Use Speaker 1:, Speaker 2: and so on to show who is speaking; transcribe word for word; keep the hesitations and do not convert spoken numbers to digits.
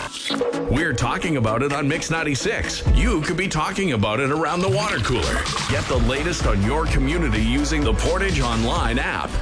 Speaker 1: We're talking about it on Mix ninety-six. You could be talking about it around the water cooler. Get the latest on your community using the Portage Online app.